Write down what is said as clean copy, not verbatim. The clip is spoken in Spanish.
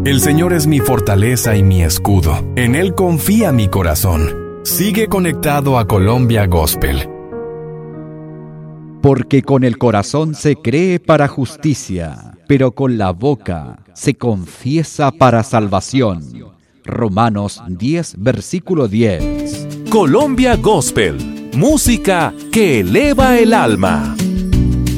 El Señor es mi fortaleza y mi escudo. En Él confía mi corazón. Sigue conectado a Colombia Gospel. Porque con el corazón se cree para justicia, pero con la boca se confiesa para salvación. Romanos 10, versículo 10. Colombia Gospel, música que eleva el alma.